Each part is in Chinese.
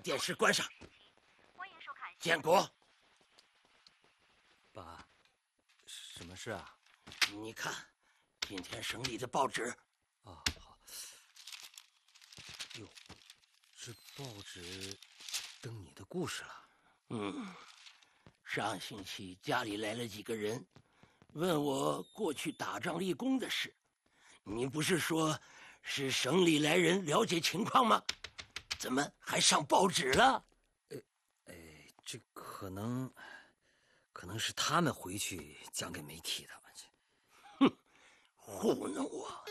电视关上。 欢迎收看。 建国， 爸，什么事啊？ 你看，今天省里的报纸。 啊，好。哟，这报纸登你的故事了。 上星期家里来了几个人，问我过去打仗立功的事。你不是说是省里来人了解情况吗？怎么还上报纸了？ 这可能是他们回去讲给媒体的。 糊弄我！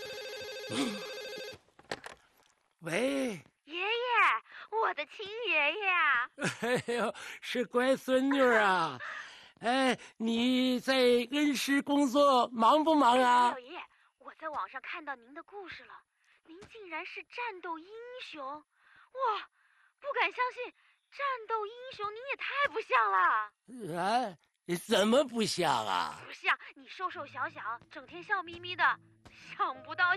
喂， 爷爷，我的亲爷爷啊！ 哎呦，是乖孙女啊！哎，你在恩施工作忙不忙啊？ 老爷，我在网上看到您的故事了，您竟然是战斗英雄！哇，不敢相信，战斗英雄您也太不像了！ 啊，怎么不像啊？ 不像，你瘦瘦小小，整天笑眯眯的，想不到。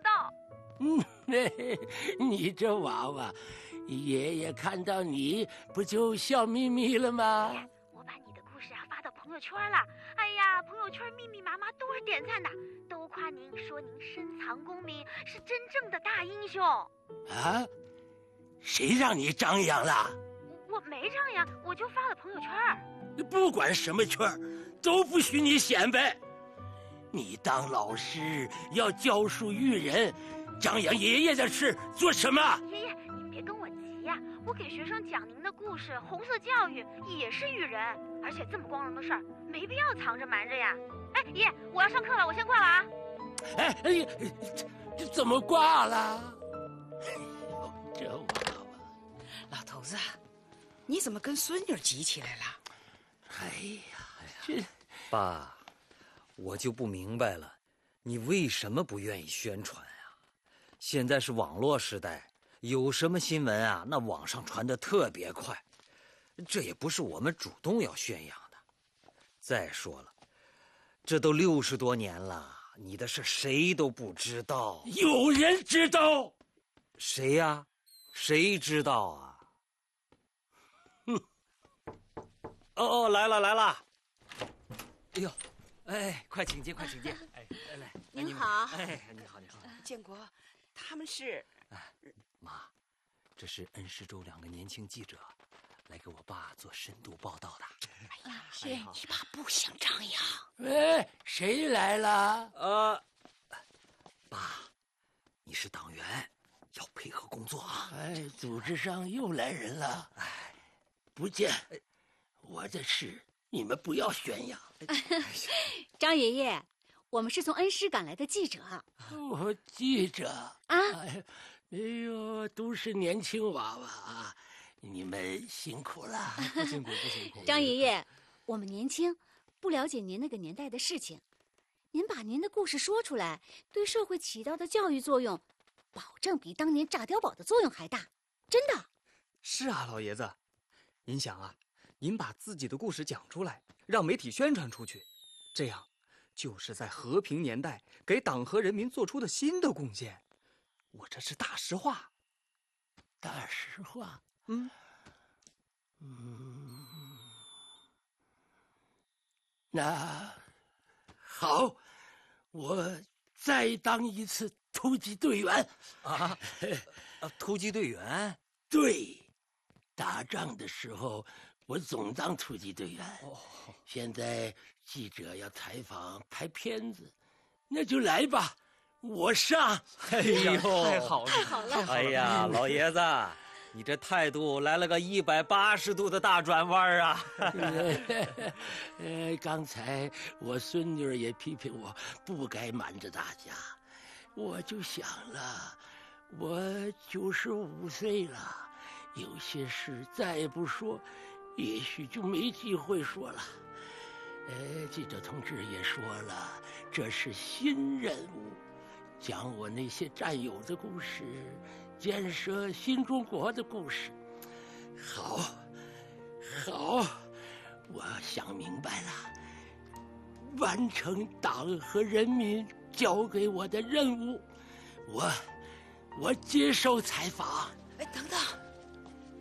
你这娃娃，爷爷看到你不就笑眯眯了吗？ 我把你的故事发到朋友圈了，哎呀，朋友圈密密麻麻都是点赞的，都夸您，说您深藏功名，是真正的大英雄。 啊？谁让你张扬了？ 我没张扬，我就发了朋友圈。 不管什么圈都不许你显摆。你当老师要教书育人，张扬爷爷的事做什么？ 爷爷，您别跟我急呀，我给学生讲您的故事，红色教育也是育人，而且这么光荣的事儿，没必要藏着瞒着呀。哎，爷，我要上课了，我先挂了啊。 哎，这怎么挂了？这娃娃， 老头子，你怎么跟孙女急起来了？ 哎呀，这爸，我就不明白了，你为什么不愿意宣传啊？现在是网络时代，有什么新闻啊，那网上传得特别快，这也不是我们主动要宣扬的。再说了，这都60多年了，你的事谁都不知道。 有人知道？ 谁呀？谁知道啊？哦，来了！哎呦，哎，快请进！哎，来， 您好。 哎，你好。 建国，他们是…… 妈，这是恩施州2个年轻记者，来给我爸做深度报道的。 哎呀，你爸不想张扬。 哎，谁来了？ 爸，你是党员，要配合工作啊。 哎，组织上又来人了。哎，不见。我的事你们不要宣扬。 张爷爷，我们是从恩施赶来的记者。 我记者啊， 哎呦，都是年轻娃娃啊，你们辛苦了。 不辛苦。 张爷爷，我们年轻，不了解您那个年代的事情，您把您的故事说出来，对社会起到的教育作用，保证比当年炸碉堡的作用还大，真的。 是啊，老爷子，您想啊，您把自己的故事讲出来，让媒体宣传出去，这样就是在和平年代给党和人民做出的新的贡献。我这是大实话。 大实话。那好，我再当一次突击队员。 突击队员？ 对，打仗的时候我总当突击队员。现在记者要采访拍片子，那就来吧，我上。 哎呦， 太好了！ 哎呀，老爷子，你这态度来了个180度的大转弯啊！ 刚才我孙女也批评我不该瞒着大家，我就想了，我95岁了，有些事再不说，也许就没机会说了。记者同志也说了，这是新任务，讲我那些战友的故事，建设新中国的故事。好，我想明白了，完成党和人民交给我的任务，我接受采访。 哎，等等。